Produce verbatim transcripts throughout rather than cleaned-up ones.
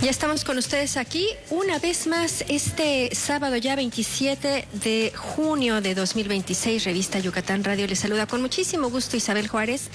Ya estamos con ustedes aquí una vez más este sábado ya veintisiete de junio de dos mil veintiséis. Revista Yucatán Radio les saluda con muchísimo gusto Isabel Juárez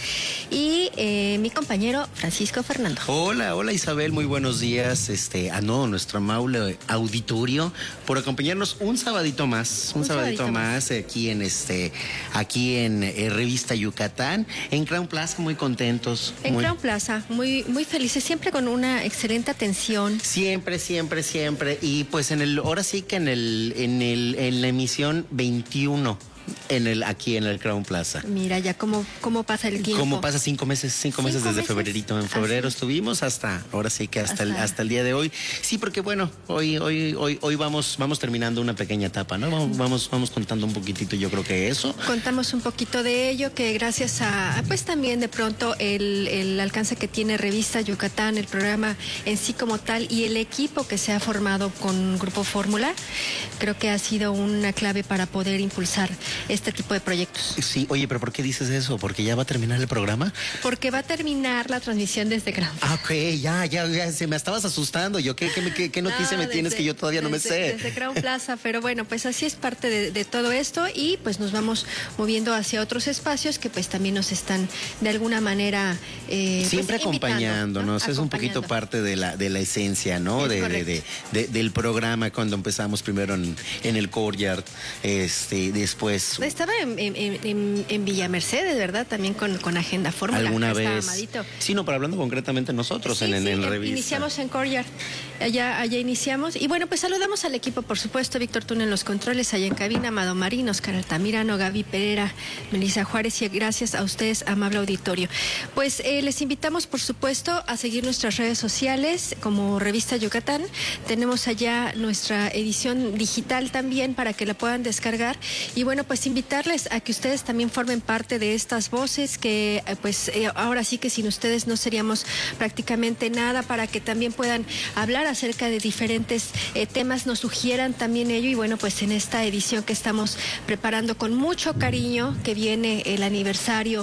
y eh, mi compañero Francisco Fernando. Hola, hola Isabel, muy buenos días. Este, ah no, nuestro amable auditorio por acompañarnos un sabadito más, un, un sabadito, sabadito más, más aquí en este, aquí en eh, Revista Yucatán, en Crown Plaza, muy contentos. En muy... Crown Plaza, muy, muy felices, siempre con una excelente atención. Siempre, siempre, siempre. Y pues en el, ahora sí que en el, en el, en la emisión veintiuno. En el, aquí en el Crown Plaza. Mira ya cómo, cómo pasa el tiempo. Cómo pasa cinco meses, cinco, cinco meses desde meses? febrerito. En febrero Así. estuvimos hasta, ahora sí que hasta, hasta... El, hasta el día de hoy. Sí, porque bueno, hoy, hoy, hoy, hoy vamos, vamos terminando una pequeña etapa, ¿no? Vamos, vamos, vamos contando un poquitito, yo creo que eso. Contamos un poquito de ello, que gracias a, pues también de pronto el, el alcance que tiene Revista Yucatán, el programa en sí como tal y el equipo que se ha formado con Grupo Fórmula, creo que ha sido una clave para poder impulsar este tipo de proyectos. Sí, oye, pero ¿por qué dices eso? ¿Porque ya va a terminar el programa? Porque va a terminar la transmisión desde Crown. Ah, ok, ya, ya, ya, se me estabas asustando. Yo, ¿qué, qué, qué, qué noticia no, me desde, tienes que yo todavía desde, no me sé? Desde Crown Plaza, pero bueno, pues así es parte de, de todo esto y pues nos vamos moviendo hacia otros espacios que pues también nos están de alguna manera eh, siempre pues, acompañándonos, ¿no? Es un poquito parte de la, de la esencia, ¿no? De, de, de, de, del programa cuando empezamos primero en, en el Courtyard, este, después... Estaba en, en, en, en Villa Mercedes, ¿verdad? También con, con Agenda Fórmula. ¿Alguna vez? Amadito. Sí, no, pero hablando concretamente nosotros sí, en, en, sí, en Revista. Iniciamos en Courtyard, allá, allá iniciamos. Y bueno, pues saludamos al equipo, por supuesto, Víctor Tuna en los controles, allá en cabina, Amado Marín, Oscar Altamirano, Gaby Pereira, Melissa Juárez y gracias a ustedes, amable auditorio. Pues eh, les invitamos, por supuesto, a seguir nuestras redes sociales como Revista Yucatán. Tenemos allá nuestra edición digital también para que la puedan descargar. Y bueno, pues invitarles a que ustedes también formen parte de estas voces que pues eh, ahora sí que sin ustedes no seríamos prácticamente nada, para que también puedan hablar acerca de diferentes eh, temas, nos sugieran también ello y bueno, pues en esta edición que estamos preparando con mucho cariño, que viene el aniversario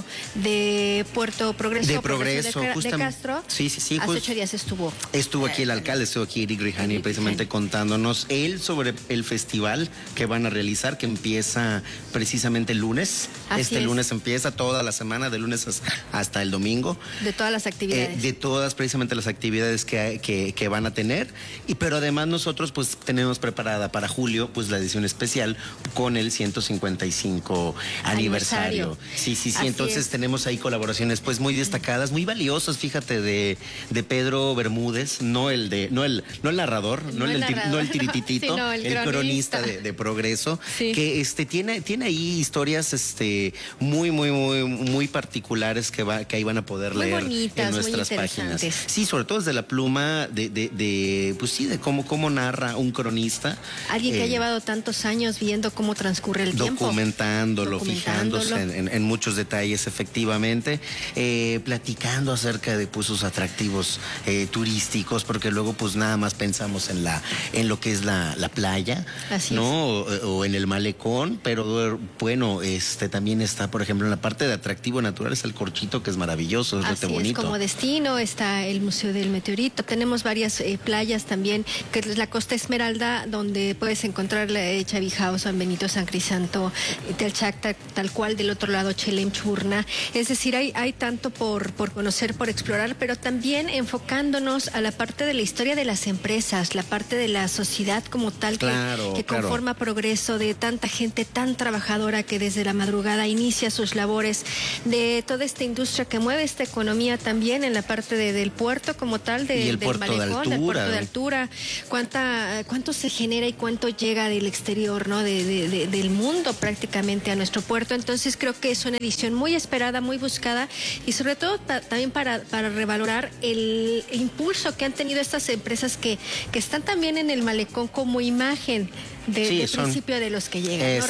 de Puerto Progreso, de Progreso, de, de Castro. Sí, sí, sí. Hace ocho días estuvo. Estuvo aquí el alcalde, estuvo aquí Eric Rijani precisamente contándonos él sobre el festival que van a realizar, que empieza precisamente el lunes. Así este es. lunes empieza toda la semana, de lunes hasta el domingo. De todas las actividades. Eh, de todas precisamente las actividades que, que, que van a tener. Y pero además nosotros pues tenemos preparada para julio pues la edición especial con el ciento cincuenta y cinco aniversario. aniversario. Sí, sí, sí. Así Entonces es. tenemos ahí colaboraciones pues muy destacadas, muy valiosas, fíjate, de, de Pedro Bermúdez, no el de, no el, no el narrador, no, no, el, el, narrador, no el tirititito, sí, no, el, el cronista, cronista de, de Progreso, sí. que este tiene, tiene ahí historias este muy, muy, muy, muy particulares que va, que ahí van a poder muy leer bonitas, en nuestras muy páginas. Sí, sobre todo desde la pluma de, de, de pues sí, de cómo, cómo narra un cronista. Alguien que eh, ha llevado tantos años viendo cómo transcurre el documentándolo, tiempo. Fijándose en, en, en muchos detalles, efectivamente, eh, platicando acerca de pues sus atractivos eh, turísticos, porque luego pues nada más pensamos en la, en lo que es la, la playa, Así ¿no? O, o en el malecón, pero bueno, este también está, por ejemplo, en la parte de atractivo natural es el Corchito, que es maravilloso, es Así bonito. Es, como destino está el Museo del Meteorito, tenemos varias eh, playas también, que es la Costa Esmeralda, donde puedes encontrar eh, Chavijao, San Benito, San Crisanto, Telchac, tal, tal cual, del otro lado Chelem, Churna, es decir, hay, hay tanto por, por conocer, por explorar, pero también enfocándonos a la parte de la historia de las empresas, la parte de la sociedad como tal, claro, que, que claro. conforma Progreso, de tanta gente tan trabajadora que desde la madrugada inicia sus labores, de toda esta industria que mueve esta economía también en la parte de, del puerto como tal, de, y el del puerto malecón, de altura, del puerto de altura, cuánta, cuánto se genera y cuánto llega del exterior, ¿no? De, de, de, del mundo prácticamente a nuestro puerto. Entonces creo que es una edición muy esperada, muy buscada y sobre todo ta, también para, para revalorar el impulso que han tenido estas empresas que, que están también en el malecón como imagen de, sí, de son, principio de los que llegan, ¿no? Exactamente,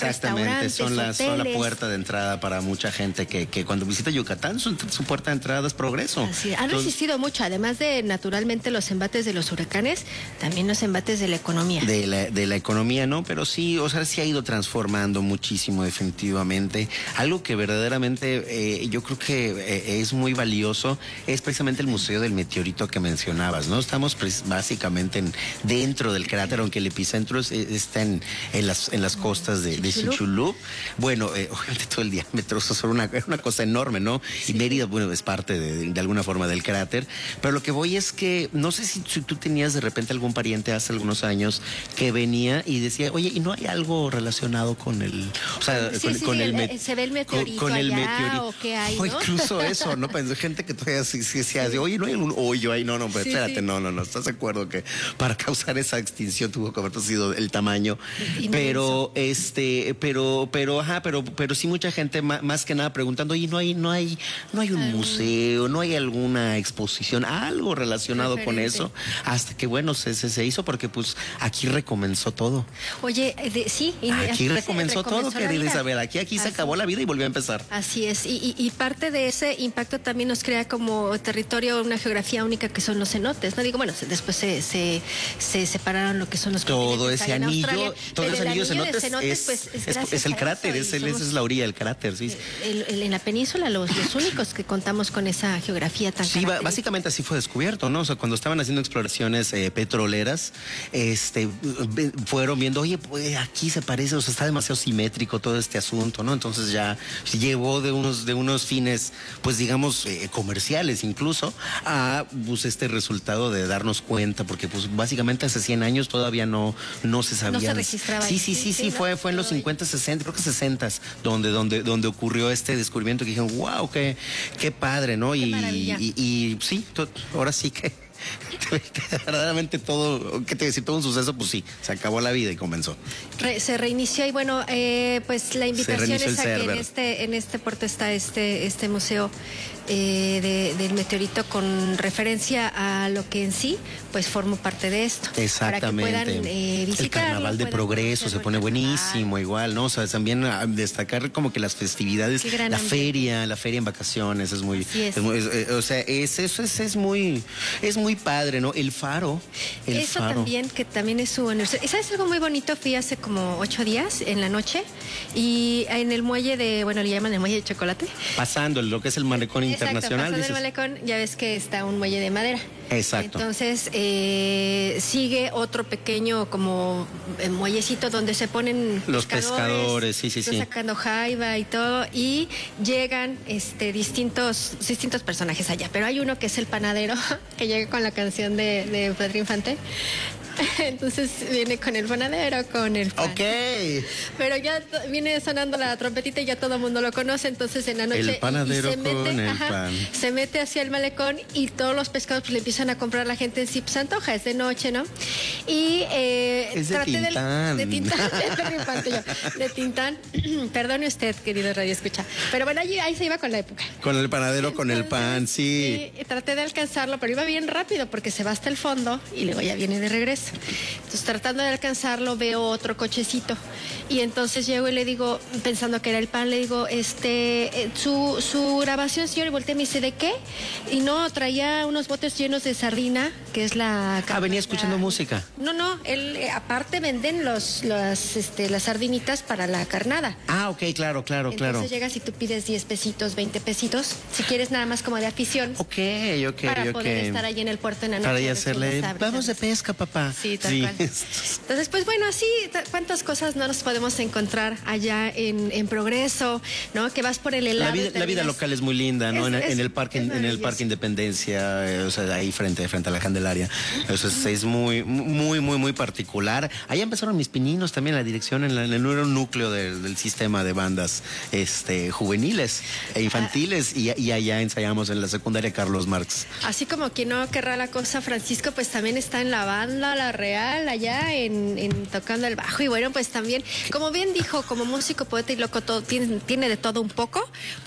Exactamente, son la, son la hoteles. puerta de entrada para mucha gente que, que cuando visita Yucatán, su, su puerta de entrada es Progreso. Así, han Entonces, resistido mucho, además de naturalmente los embates de los huracanes, también los embates de la economía. De la, de la economía, ¿no? Pero sí, o sea, sí ha ido transformando muchísimo definitivamente. Algo que verdaderamente eh, yo creo que eh, es muy valioso es precisamente el Museo del Meteorito que mencionabas, ¿no? Estamos básicamente en, dentro del cráter, aunque el epicentro es, está en, en, las, en las costas de, de Chicxulub. Bueno, eh, obviamente todo el diámetro, eso es una, una cosa enorme, ¿no? Sí. Y Mérida, bueno, es parte de, de alguna forma del cráter. Pero lo que voy es que, no sé si, si tú tenías de repente algún pariente hace algunos años que venía y decía, oye, ¿y no hay algo relacionado con el, o sea, sí, con, sí, con sí, el, el, met, se ve el meteorito con, con el allá, meteorito? ¿o qué hay, o no? incluso eso, ¿no? Pues, gente que todavía sí, sí, sí, hace, oye, no hay algún hoyo ahí, no, no, pero sí, espérate, sí. no, no, no, ¿estás de acuerdo que para causar esa extinción tuvo que haber sido el tamaño? Inmenso. Pero, este, pero, pero, ajá, pero, pero sí mucha gente más, más que nada preguntando, oye, no hay, no hay, no hay un ¿Algún? museo, no hay alguna exposición, algo relacionado Referente. con eso, hasta que bueno, se, se, se hizo porque pues aquí recomenzó todo. Oye, de, sí, y aquí recomenzó, recomenzó todo, querida Isabel, aquí, aquí se acabó la vida y volvió a empezar. Así es, y, y, y parte de ese impacto también nos crea como territorio una geografía única que son los cenotes, ¿no? Digo, bueno, después se, se, se separaron lo que son los todo ese anillo, todo ese anillo de cenotes, cenotes es, pues, es, es, es el cráter, es, el, esa es la orilla del cráter, sí. El, el, en la península los, los únicos que contamos con esa geografía tan Sí, básicamente así fue descubierto, ¿no? O sea, cuando estaban haciendo exploraciones eh, petroleras, este, fueron viendo, oye, pues aquí se parece, o sea, está demasiado simétrico todo este asunto, ¿no? Entonces ya llevó de unos, de unos fines, pues digamos, eh, comerciales incluso, a pues este resultado de darnos cuenta, porque pues básicamente hace cien años todavía no, no se sabía. No se registraba. Sí, sí, sí, sí, sí, fue, fue en los cincuenta, sesenta, creo que sesenta, donde, donde, donde ocurrió este descubrimiento que dijeron, wow, qué, qué padre, ¿no? Qué y, maravilla. y, y sí, to, ahora sí que verdaderamente todo, ¿qué te decir? Todo un suceso, pues sí, se acabó la vida y comenzó. Re, se reinició y bueno, eh, pues la invitación es a que en este, en este puerto está este, este museo eh, de, del meteorito con referencia a lo que en sí, pues formó parte de esto. Exactamente. Para que puedan eh, visitarlo. El Carnaval de Progreso se pone buenísimo, igual, ¿no? O sea, también a destacar como que las festividades, la ambiente. feria, la feria en vacaciones, es muy, sí es. es muy es, o sea, es, eso es, es muy, es muy padre, ¿no? El faro. El Eso faro. también, que también es su aniversario. ¿Sabes algo muy bonito? Fui hace como ocho días en la noche y en el muelle de, bueno, le llaman el muelle de chocolate. Pasando lo que es el malecón Exacto, internacional. Pasando el malecón, ya ves que está un muelle de madera. Exacto. Entonces, eh, sigue otro pequeño como eh, muellecito donde se ponen los pescadores, sí, sí, sí. Sacando jaiba y todo, y llegan este distintos, distintos personajes allá. Pero hay uno que es el panadero, que llega con la canción de, de Pedro Infante. Entonces viene con el panadero, con el pan. Ok. Pero ya viene sonando la trompetita y ya todo el mundo lo conoce. Entonces en la noche el panadero y, y se mete, con el ajá, pan. se mete hacia el malecón y todos los pescados pues le empiezan a comprar la gente en sí, pues antoja, es de noche, ¿no? Y eh, es de Tintán. Del, de Tintán, de Infante, yo, de Tintán. Perdone usted, querido Radio Escucha. Pero bueno, ahí, ahí se iba con la época. Con el panadero, con el pan, sí. Sí, traté de alcanzarlo, pero iba bien rápido porque se va hasta el fondo y luego ya viene de regreso. Entonces, tratando de alcanzarlo, veo otro cochecito. Y entonces llego y le digo, pensando que era el pan, le digo, este, eh, su, su grabación, señor, y volteé y me dice, ¿de qué? Y no, traía unos botes llenos de sardina, que es la... Ah, venía escuchando la, música. No, no, él, eh, aparte venden los, las, este, las sardinitas para la carnada. Ah, ok, claro, claro, entonces, claro. Entonces llegas y tú pides diez pesitos, veinte pesitos, si quieres nada más como de afición. Ok, ok, para ok. poder estar ahí en el puerto en la noche. Para ya hacerle, vamos de pesca, papá. Sí, tal sí. cual. Entonces, pues bueno, así, cuántas cosas no nos podemos encontrar allá en, en Progreso, ¿no? Que vas por el helado. La vida, la vida local es muy linda, ¿no? Es, en, es, en el parque, en el parque Independencia, eh, o sea, ahí frente, frente a la Candelaria. Eso es, es muy, muy, muy, muy particular. Ahí empezaron mis pininos también, la dirección en, la, en el nuevo núcleo del, del sistema de bandas este, juveniles e infantiles, ah. y, y allá ensayamos en la secundaria Carlos Marx. Así como quien no querrá la cosa, Francisco, pues también está en la banda La Real, allá en, en tocando el bajo. Y bueno, pues también, como bien dijo, como músico, poeta y loco, todo, tiene, tiene de todo un poco.